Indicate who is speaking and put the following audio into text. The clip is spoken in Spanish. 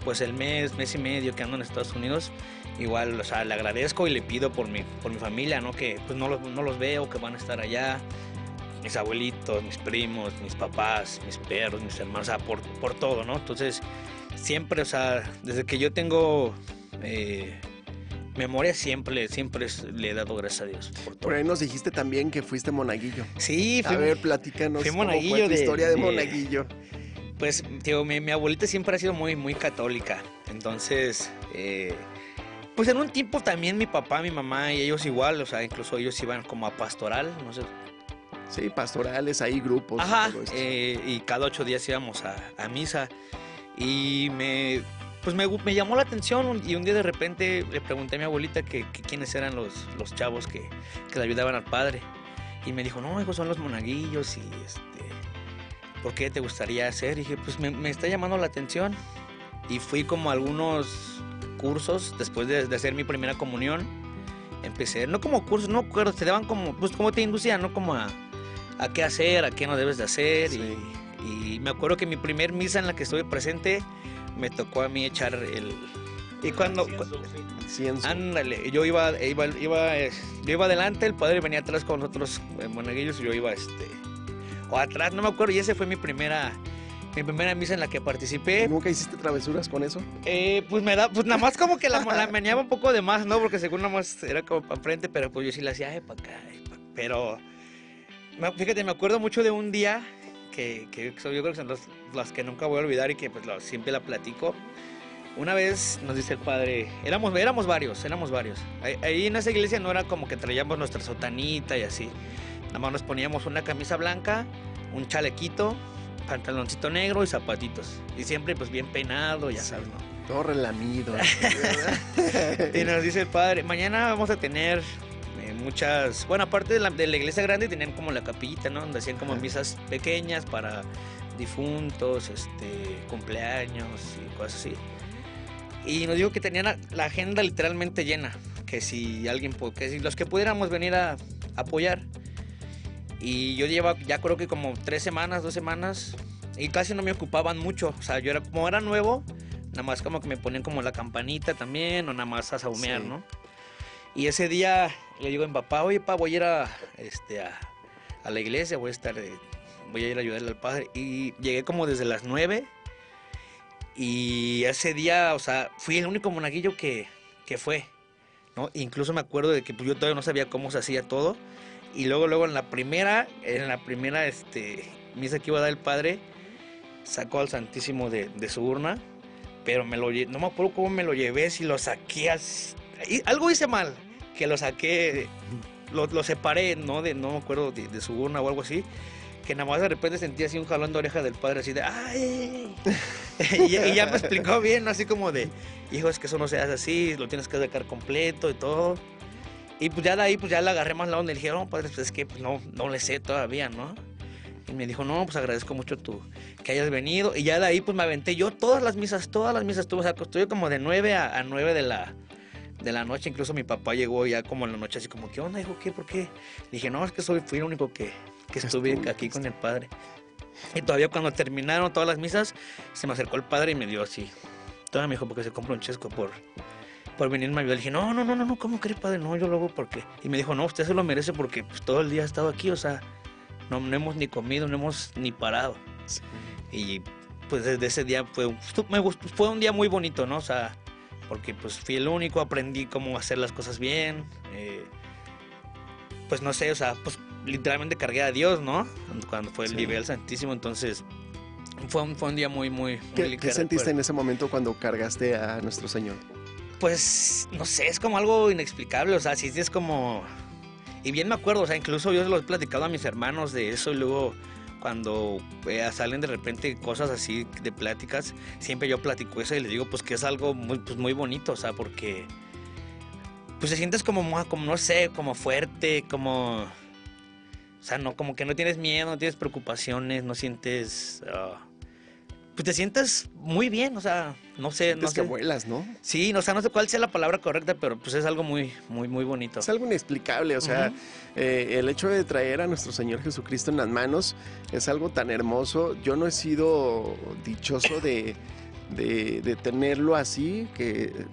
Speaker 1: pues el mes y medio que ando en Estados Unidos, igual, o sea, le agradezco y le pido por mi familia, ¿no? Que pues no los veo, que van a estar allá, mis abuelitos, mis primos, mis papás, mis perros, mis hermanos, o sea, por todo, ¿no? Entonces, siempre, o sea, desde que yo tengo memoria, siempre le he dado gracias a Dios por todo.
Speaker 2: Por ahí nos dijiste también que fuiste monaguillo.
Speaker 1: Sí,
Speaker 2: a ver, platícanos
Speaker 1: fui
Speaker 2: cómo
Speaker 1: monaguillo
Speaker 2: fue tu historia de monaguillo.
Speaker 1: Pues, tío, mi abuelita siempre ha sido muy católica, entonces, pues en un tiempo también mi papá, mi mamá y ellos igual, o sea, incluso ellos iban como a pastoral, no sé.
Speaker 2: Sí, pastorales, ahí grupos.
Speaker 1: Ajá,
Speaker 2: y todo esto.
Speaker 1: y cada 8 días íbamos a misa y me llamó la atención y un día de repente le pregunté a mi abuelita que quiénes eran los chavos que le ayudaban al padre y me dijo, no, hijo, son los monaguillos y ¿por qué te gustaría hacer? Y dije, pues me está llamando la atención y fui como a algunos cursos después de hacer mi primera comunión. Empecé, no como cursos, no recuerdo, te daban como, pues como te inducían, ¿no? Como a qué hacer, a qué no debes de hacer.
Speaker 2: Sí.
Speaker 1: Y me acuerdo que mi primer misa en la que estuve presente me tocó a mí echar y cuando
Speaker 2: Incienso.
Speaker 1: ándale, yo iba adelante, el padre venía atrás con los otros monaguillos y yo iba o atrás, no me acuerdo, y esa fue mi primera misa en la que participé.
Speaker 2: ¿Nunca hiciste travesuras con eso?
Speaker 1: Pues nada más como que la meneaba un poco de más, ¿no? Porque según nada más era como para frente, pero pues yo sí la hacía, para acá, pero fíjate, me acuerdo mucho de un día que yo creo que son las que nunca voy a olvidar y que pues siempre la platico. Una vez nos dice el padre, éramos varios. Ahí en esa iglesia no era como que traíamos nuestra sotanita y así. Nada más nos poníamos una camisa blanca, un chalequito, pantaloncito negro y zapatitos. Y siempre pues bien peinado, ya sabes, ¿no?
Speaker 2: Todo relamido.
Speaker 1: Y nos dice el padre, mañana vamos a tener muchas, bueno, aparte de la iglesia grande tenían como la capillita, ¿no? Donde hacían como misas pequeñas para difuntos, cumpleaños y cosas así. Y nos dijo que tenían la agenda literalmente llena, que si los que pudiéramos venir a apoyar. Y yo llevaba ya creo que como 2 semanas, y casi no me ocupaban mucho, o sea, como era nuevo, nada más como que me ponían como la campanita también, o nada más a saumear, sí, ¿no? Y ese día le digo a mi papá, oye, pa, voy a ir a la iglesia, voy a ir a ayudarle al padre. Y llegué como desde las 9. Y ese día, o sea, fui el único monaguillo que fue, ¿no? Incluso me acuerdo de que pues, yo todavía no sabía cómo se hacía todo. Y luego en la primera misa que iba a dar el padre, sacó al Santísimo de su urna, pero no me acuerdo cómo me lo llevé, si lo saqué algo hice mal, que lo saqué, lo separé, no me acuerdo de su urna o algo así, que nada más de repente sentí así un jalón de oreja del padre, así de ¡ay! y ya me explicó bien, así como de, hijo, es que eso no se hace así, lo tienes que sacar completo y todo. Y pues ya de ahí, pues ya le agarré más la onda y le dije, no, padre, pues es que pues, no le sé todavía, ¿no? Y me dijo, no, pues agradezco mucho que hayas venido. Y ya de ahí, pues me aventé yo todas las misas tuve, o sea, estuve como de 9 a 9 de la noche. Incluso mi papá llegó ya como en la noche así como, ¿qué onda, hijo? ¿Por qué? Le dije, no, es que fui el único que estuve aquí con el padre. Y todavía cuando terminaron todas las misas, se me acercó el padre y me dio así. Todavía me dijo, porque se compró un chesco por venirme a ayudar. Le dije, no, ¿cómo crees, padre? No, yo lo hago porque... Y me dijo, no, usted se lo merece porque pues, todo el día ha estado aquí, o sea, no hemos ni comido, no hemos ni parado. Sí. Y pues desde ese día fue un día muy bonito, ¿no? O sea, porque pues fui el único, aprendí cómo hacer las cosas bien. Pues no sé, o sea, pues literalmente cargué a Dios, ¿no? Cuando fue el nivel santísimo, entonces... Fue un día muy
Speaker 2: ¿Qué sentiste en ese momento cuando cargaste a nuestro Señor?
Speaker 1: Pues, no sé, es como algo inexplicable, o sea, sí es como... Y bien me acuerdo, o sea, incluso yo se lo he platicado a mis hermanos de eso y luego cuando salen de repente cosas así de pláticas, siempre yo platico eso y les digo pues que es algo muy bonito, o sea, porque pues te sientes como no sé, como fuerte, como... O sea, no, como que no tienes miedo, no tienes preocupaciones, no sientes... pues te sientes muy bien, o sea, no sé.
Speaker 2: Que vuelas, ¿no?
Speaker 1: Sí, o sea, no sé cuál sea la palabra correcta, pero pues es algo muy bonito.
Speaker 2: Es algo inexplicable, o sea, el hecho de traer a nuestro Señor Jesucristo en las manos es algo tan hermoso. Yo no he sido dichoso de de tenerlo así, que